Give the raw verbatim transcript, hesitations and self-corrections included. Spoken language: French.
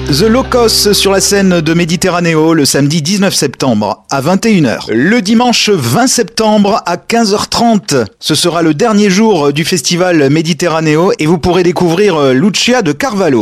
The Locos sur la scène de Méditerranéo le samedi dix-neuf septembre à vingt et une heures. Le dimanche vingt septembre à quinze heures trente. Ce sera le dernier jour du festival Méditerranéo et vous pourrez découvrir Lucia de Carvalho.